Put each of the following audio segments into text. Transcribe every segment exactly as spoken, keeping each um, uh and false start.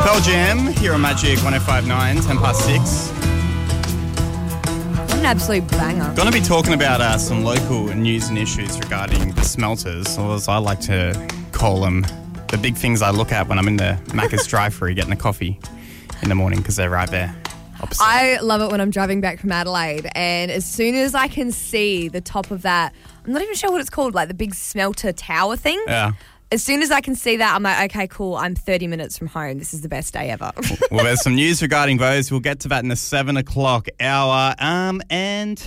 Pearl Jam here on Magic one oh five point nine, ten past six. What an absolute banger. Going to be talking about uh, some local news and issues regarding the smelters, or as I like to call them, the big things I look at when I'm in the Macca's drive-thru getting a coffee in the morning because they're right there. Opposite. I love it when I'm driving back from Adelaide, and as soon as I can see the top of that, I'm not even sure what it's called, like the big smelter tower thing. Yeah. As soon as I can see that, I'm like, okay, cool, I'm thirty minutes from home. This is the best day ever. Well, there's some news regarding those. We'll get to that in the seven o'clock hour. Um, and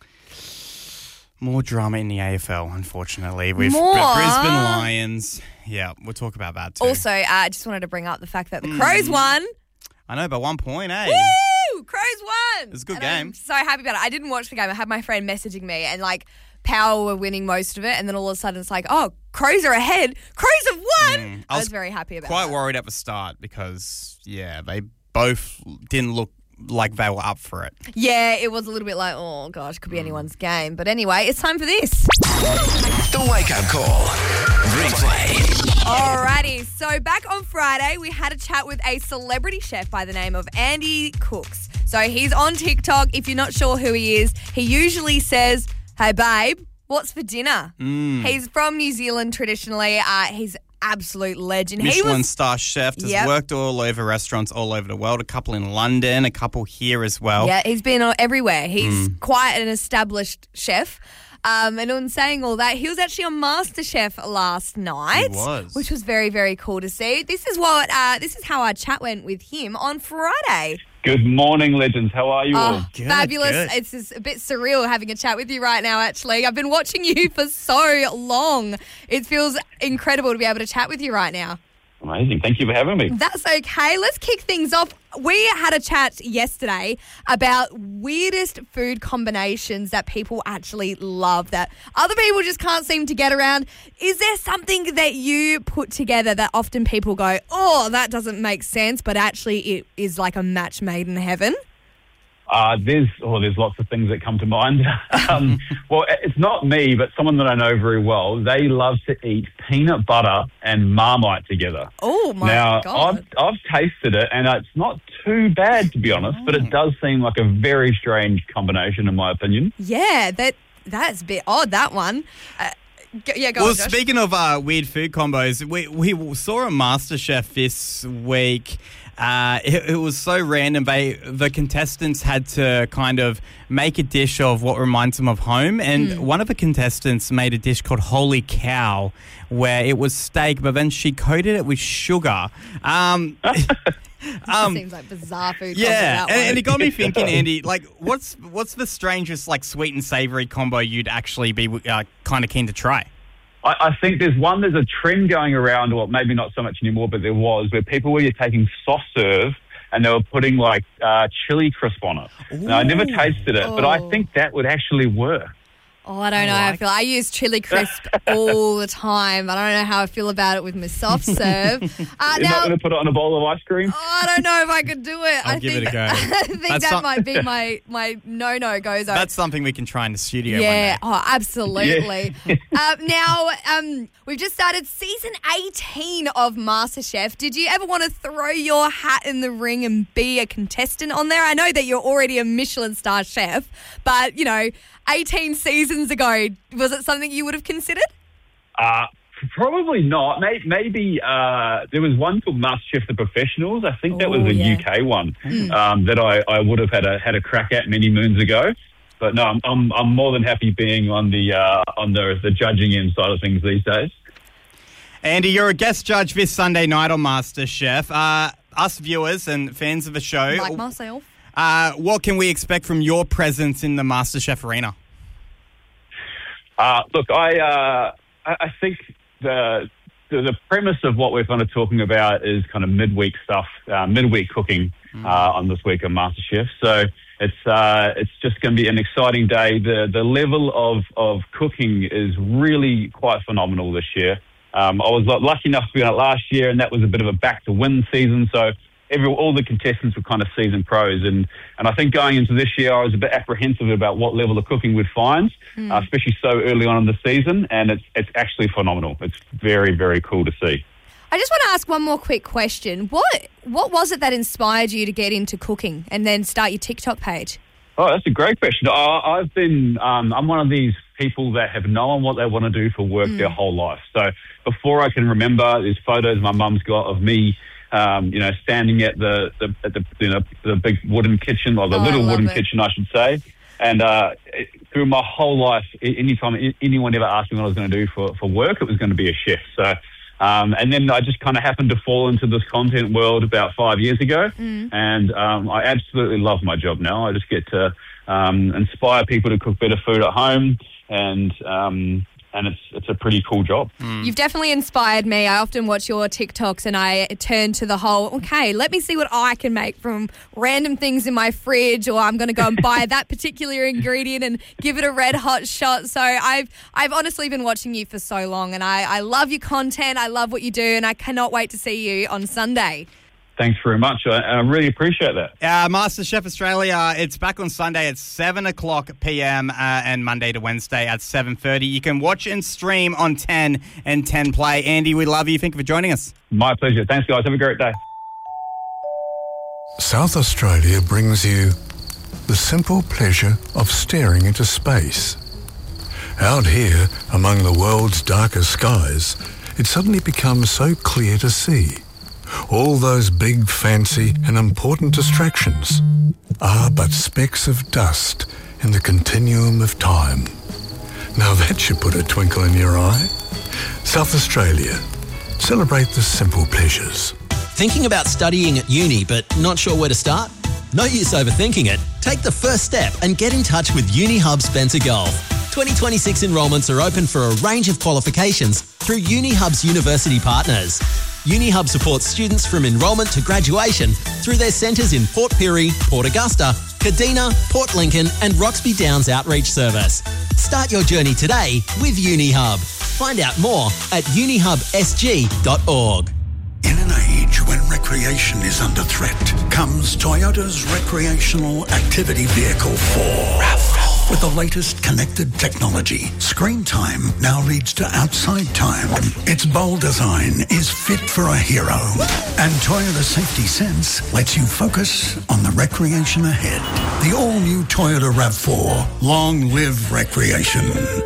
more drama in the A F L, unfortunately. We've More? got Brisbane Lions. Yeah, we'll talk about that too. Also, uh, I just wanted to bring up the fact that the Crows won. I know, by one point, eh? Woo! Crows won! It was a good And game. I'm so happy about it. I didn't watch the game. I had my friend messaging me, and like, Power were winning most of it, and then all of a sudden it's like, oh, Crows are ahead. Crows have won! Mm, I, was I was very happy about Quite that. worried at the start because, yeah, they both didn't look like they were up for it. Yeah, it was a little bit like, oh, gosh, could be anyone's game. But anyway, it's time for this. The Wake Up Call. Replay. Alrighty, so back on Friday, we had a chat with a celebrity chef by the name of Andy Cooks. So he's on TikTok. If you're not sure who he is, he usually says, hey, babe, what's for dinner? Mm. He's from New Zealand traditionally. Uh, he's absolute legend. Michelin he was, star chef, has Yep. worked all over restaurants all over the world, a couple in London, a couple here as well. Yeah, he's been uh, everywhere. He's Mm. quite an established chef. Um, and on saying all that, he was actually on MasterChef last night. He was. Which was very, very cool to see. This is what uh, this is how our chat went with him on Friday. Good morning, legends. How are you all? Oh, Good, fabulous. good. It's just a bit surreal having a chat with you right now, actually. I've been watching you for so long. It feels incredible to be able to chat with you right now. Amazing. Thank you for having me. That's okay. Let's kick things off. We had a chat yesterday about weirdest food combinations that people actually love, that other people just can't seem to get around. Is there something that you put together that often people go, oh, that doesn't make sense, but actually it is like a match made in heaven? Uh, there's oh, there's lots of things that come to mind. um, well, it's not me, but someone that I know very well. They love to eat peanut butter and Marmite together. Oh, my now, God. I've, I've tasted it, and it's not too bad, to be honest, but it does seem like a very strange combination, in my opinion. Yeah, that that's a bit odd, that one. Uh, go, yeah, go Well, on, Josh. speaking of uh, weird food combos, we, we saw a MasterChef this week. Uh, it, it was so random. They, the contestants had to kind of make a dish of what reminds them of home. And Mm. one of the contestants made a dish called Holy Cow, where it was steak, but then she coated it with sugar. Um, um, Seems like bizarre food combo, yeah, that and, one. and it got me thinking, Andy, like, what's what's the strangest, like, sweet and savoury combo you'd actually be uh, kind of keen to try? I, I think there's one, there's a trend going around, or maybe not so much anymore, but there was, where people were taking soft serve and they were putting like uh, chili crisp on it. Now, I never tasted it, but I Oh. think that would actually work. Oh, I don't know how I feel. I use chili crisp all the time. I don't know how I feel about it with my soft serve. Uh, You're now, not going to put it on a bowl of ice cream? oh, I don't know if I could do it. I'll I give think, it a go. I think That's that not- might be my, my no-no goes over. That's something we can try in the studio Yeah, one day. oh, absolutely. uh, now, um, we've just started season eighteen of MasterChef. Did you ever want to throw your hat in the ring and be a contestant on there? I know that you're already a Michelin star chef, but, you know, eighteen seasons ago, was it something you would have considered? Uh, probably not. Maybe, maybe uh, there was one called MasterChef The Professionals. I think that Oh, was a yeah. U K one um, that I, I would have had a had a crack at many moons ago. But no, I'm I'm, I'm more than happy being on the uh, on the the judging end side of things these days. Andy, you're a guest judge this Sunday night on MasterChef. Uh, us viewers and fans of the show, Like myself. uh, what can we expect from your presence in the MasterChef arena? Uh, look, I, uh, I I think the, the the premise of what we're kind of talking about is kind of midweek stuff, uh, midweek cooking uh, on this week of MasterChef. So it's uh, it's just going to be an exciting day. The the level of, of cooking is really quite phenomenal this year. Um, I was lucky enough to be on it last year, and that was a bit of a back to win season. So every, all the contestants were kind of seasoned pros. And, and I think going into this year, I was a bit apprehensive about what level of cooking we'd find, Mm. uh, especially so early on in the season. And it's it's actually phenomenal. It's very, very cool to see. I just want to ask one more quick question. What what was it that inspired you to get into cooking and then start your TikTok page? Oh, that's a great question. I, I've been, um, I'm one of these people that have known what they want to do for work mm. their whole life. So before I can remember, there's photos my mum's got of me, um, you know, standing at the, the at the you know the big wooden kitchen, or the oh, little wooden it. kitchen, I should say. And uh, it, through my whole life, anytime anyone ever asked me what I was going to do for, for work, it was going to be a chef. So. Um, and then I just kind of happened to fall into this content world about five years ago, mm. and um, I absolutely love my job now. I just get to um, inspire people to cook better food at home, and um, and it's it's a pretty cool job. Mm. You've definitely inspired me. I often watch your TikToks and I turn to the whole, okay, let me see what I can make from random things in my fridge, or I'm going to go and buy that particular ingredient and give it a red hot shot. So I've I've honestly been watching you for so long, and I, I love your content. I love what you do, and I cannot wait to see you on Sunday. Thanks very much. I, I really appreciate that. Uh, MasterChef Australia, it's back on Sunday at seven o'clock p.m. Uh, and Monday to Wednesday at seven thirty. You can watch and stream on ten and ten Play. Andy, we love you. Thank you for joining us. My pleasure. Thanks, guys. Have a great day. South Australia brings you the simple pleasure of staring into space. Out here, among the world's darkest skies, it suddenly becomes so clear to see. All those big, fancy and important distractions are but specks of dust in the continuum of time. Now that should put a twinkle in your eye. South Australia. Celebrate the simple pleasures. Thinking about studying at uni but not sure where to start? No use overthinking it. Take the first step and get in touch with UniHub Spencer Gulf. twenty twenty-six enrolments are open for a range of qualifications through UniHub's university partners. UniHub supports students from enrolment to graduation through their centres in Port Pirie, Port Augusta, Kadina, Port Lincoln and Roxby Downs Outreach Service. Start your journey today with UniHub. Find out more at unihub s g dot org. In an age when recreation is under threat, comes Toyota's recreational activity vehicle four. RAV four. With the latest connected technology, screen time now leads to outside time. Its bold design is fit for a hero. And Toyota Safety Sense lets you focus on the recreation ahead. The all-new Toyota RAV four. Long live recreation.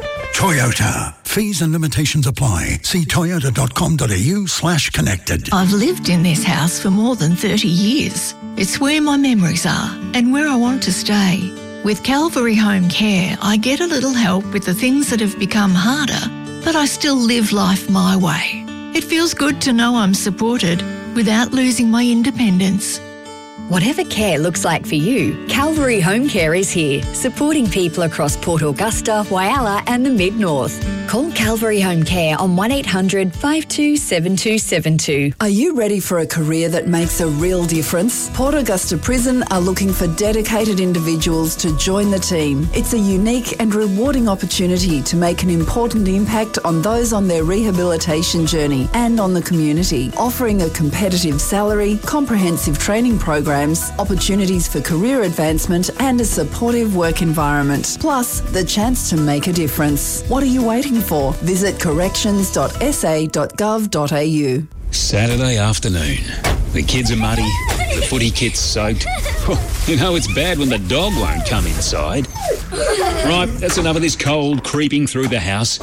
Toyota. Fees and limitations apply. See toyota.com.au slash connected. I've lived in this house for more than thirty years. It's where my memories are and where I want to stay. With Calvary Home Care, I get a little help with the things that have become harder, but I still live life my way. It feels good to know I'm supported without losing my independence. Whatever care looks like for you, Calvary Home Care is here, supporting people across Port Augusta, Whyalla and the Mid-North. Call Calvary Home Care on one eight hundred five two seven two seven two. Are you ready for a career that makes a real difference? Port Augusta Prison are looking for dedicated individuals to join the team. It's a unique and rewarding opportunity to make an important impact on those on their rehabilitation journey and on the community, offering a competitive salary, comprehensive training program, opportunities for career advancement and a supportive work environment. Plus, the chance to make a difference. What are you waiting for? Visit corrections dot s a dot gov dot a u. Saturday afternoon. The kids are muddy, the footy kit's soaked. You know it's bad when the dog won't come inside. Right, that's enough of this cold creeping through the house.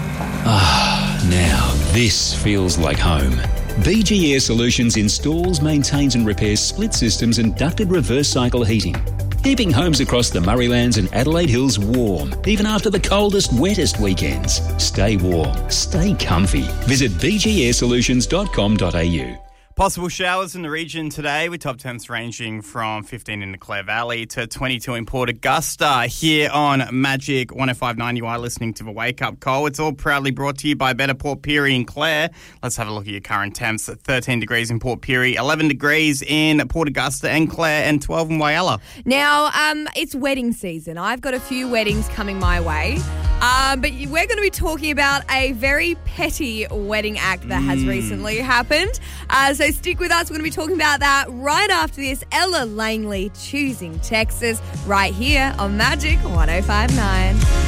Ah, now this feels like home. B G Air Solutions installs, maintains and repairs split systems and ducted reverse cycle heating, keeping homes across the Murraylands and Adelaide Hills warm, even after the coldest, wettest weekends. Stay warm, stay comfy. Visit b g air solutions dot com dot a u. Possible showers in the region today with top temps ranging from fifteen in the Clare Valley to twenty-two in Port Augusta. Here on Magic one oh five point nine, you are listening to the Wake Up Call. It's all proudly brought to you by Better Port Pirie and Clare. Let's have a look at your current temps. thirteen degrees in Port Pirie, eleven degrees in Port Augusta and Clare, and twelve in Whyalla. Now, um, it's wedding season. I've got a few weddings coming my way. Um, but we're going to be talking about a very petty wedding act that has Mm. recently happened. Uh, so stick with us. We're going to be talking about that right after this. Ella Langley, Choosing Texas, right here on Magic one oh five point nine.